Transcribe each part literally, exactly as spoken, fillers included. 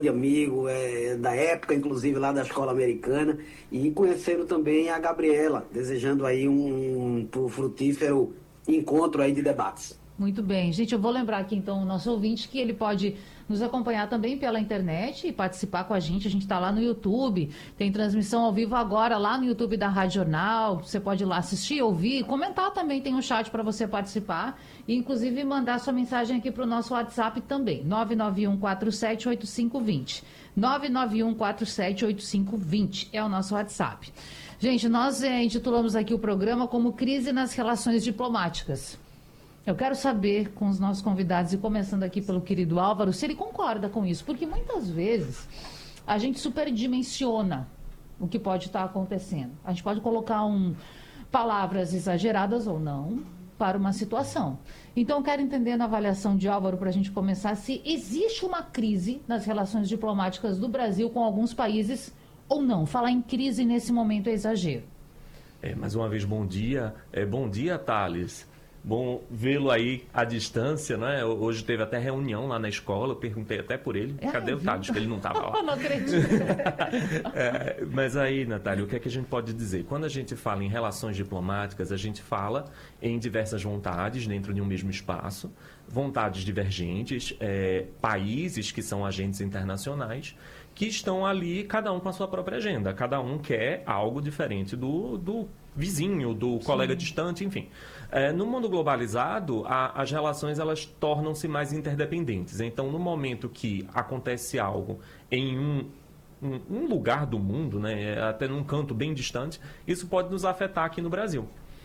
amigo, é, da época, inclusive, lá da escola americana, e conhecendo também a Gabriela, desejando aí um, um frutífero encontro aí de debates. Muito bem. Gente, eu vou lembrar aqui então o nosso ouvinte que ele pode nos acompanhar também pela internet e participar com a gente. A gente está lá no YouTube, tem transmissão ao vivo agora lá no YouTube da Rádio Jornal. Você pode ir lá assistir, ouvir, comentar também. Tem um chat para você participar e inclusive mandar sua mensagem aqui para o nosso WhatsApp também. nove nove um quatro sete oito cinco dois zero. nove nove um quatro sete oito cinco dois zero é o nosso WhatsApp. Gente, nós é, intitulamos aqui o programa como Crise nas Relações Diplomáticas. Eu quero saber com os nossos convidados, e começando aqui pelo querido Álvaro, se ele concorda com isso, porque muitas vezes a gente superdimensiona o que pode estar acontecendo. A gente pode colocar um, palavras exageradas ou não para uma situação. Então, eu quero entender na avaliação de Álvaro, para a gente começar, se existe uma crise nas relações diplomáticas do Brasil com alguns países ou não. Falar em crise nesse momento é exagero. É, mais uma vez, bom dia. É, bom dia, Thales. Bom vê-lo aí à distância, né? Hoje teve até reunião lá na escola, eu perguntei até por ele. É, Cadê o Thales? Que ele não estava lá. Não acredito. É, mas aí, Natália, o que é que a gente pode dizer? Quando a gente fala em relações diplomáticas, a gente fala em diversas vontades dentro de um mesmo espaço, vontades divergentes, é, países que são agentes internacionais, que estão ali, cada um com a sua própria agenda. Cada um quer algo diferente do, do vizinho, do Sim. colega distante, enfim. É, no mundo globalizado, a, as relações elas tornam-se mais interdependentes. Então, no momento que acontece algo em um, um, um lugar do mundo, né, até num canto bem distante, isso pode nos afetar aqui no Brasil.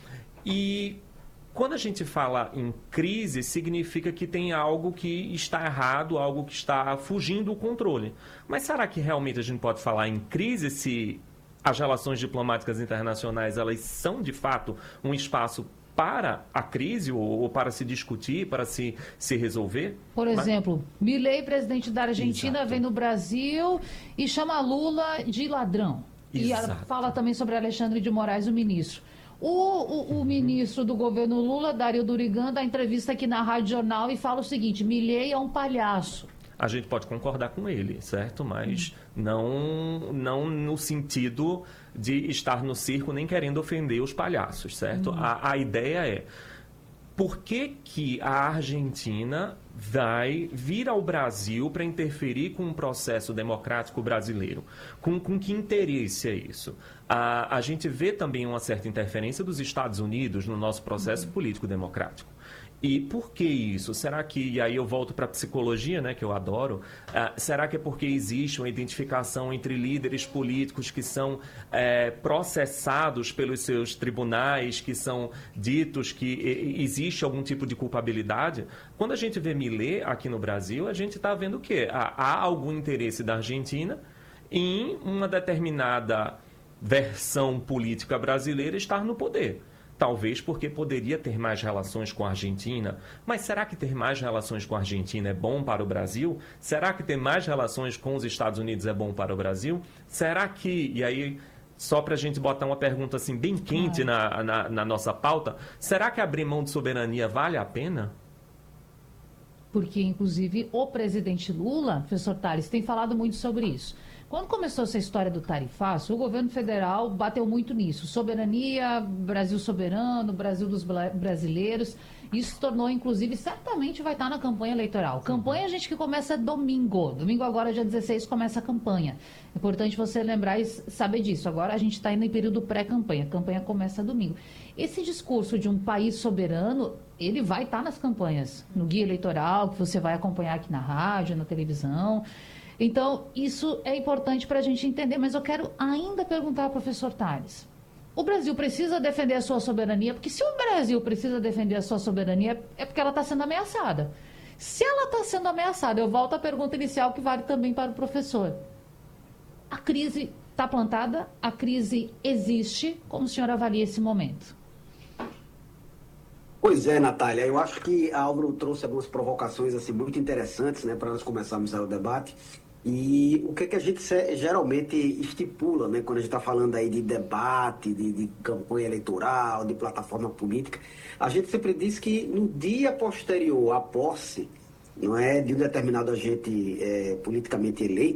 E quando a gente fala em crise, significa que tem algo que está errado, algo que está fugindo do controle. Mas será que realmente a gente pode falar em crise se as relações diplomáticas internacionais elas são, de fato, um espaço para a crise ou, ou para se discutir, para se, se resolver? Por exemplo, Mas... Milei, presidente da Argentina, Exato. Vem no Brasil e chama Lula de ladrão. Exato. E fala também sobre Alexandre de Moraes, o ministro. O, o, o uhum. ministro do governo Lula, Dario Durigan, dá entrevista aqui na Rádio Jornal e fala o seguinte: Milei é um palhaço. A gente pode concordar com ele, certo? Mas hum. não, não no sentido de estar no circo nem querendo ofender os palhaços, certo? Hum. A, a ideia é, por que que a Argentina vai vir ao Brasil para interferir com o processo democrático brasileiro? Com, com que interesse é isso? A, a gente vê também uma certa interferência dos Estados Unidos no nosso processo hum. político-democrático. E por que isso? Será que, e aí eu volto para a psicologia, né, que eu adoro, uh, será que é porque existe uma identificação entre líderes políticos que são é, processados pelos seus tribunais, que são ditos que e, existe algum tipo de culpabilidade? Quando a gente vê Milei aqui no Brasil, a gente está vendo o quê? Há, há algum interesse da Argentina em uma determinada versão política brasileira estar no poder. Talvez porque poderia ter mais relações com a Argentina. Mas será que ter mais relações com a Argentina é bom para o Brasil? Será que ter mais relações com os Estados Unidos é bom para o Brasil? Será que, e aí, só para a gente botar uma pergunta assim bem quente na, na, na nossa pauta, será que abrir mão de soberania vale a pena? Porque, inclusive, o presidente Lula, professor Tales, tem falado muito sobre isso. Quando começou essa história do tarifaço, o governo federal bateu muito nisso. Soberania, Brasil soberano, Brasil dos brasileiros. Isso se tornou, inclusive, certamente vai estar na campanha eleitoral. Campanha, gente, que começa domingo. Domingo agora, dia dezesseis, começa a campanha. É importante você lembrar e saber disso. Agora a gente está indo em período pré-campanha. A campanha começa domingo. Esse discurso de um país soberano, ele vai estar nas campanhas. No guia eleitoral, que você vai acompanhar aqui na rádio, na televisão. Então, isso é importante para a gente entender, mas eu quero ainda perguntar ao professor Tales. O Brasil precisa defender a sua soberania, porque se o Brasil precisa defender a sua soberania, é porque ela está sendo ameaçada. Se ela está sendo ameaçada, eu volto à pergunta inicial, que vale também para o professor. A crise está plantada, a crise existe, como o senhor avalia esse momento? Pois é, Natália, eu acho que a Álvaro trouxe algumas provocações assim, muito interessantes, né, para nós começarmos o debate. E o que, é que a gente geralmente estipula, né, quando a gente está falando aí de debate, de, de campanha eleitoral, de plataforma política, a gente sempre diz que no dia posterior à posse não é de um determinado agente é, politicamente eleito,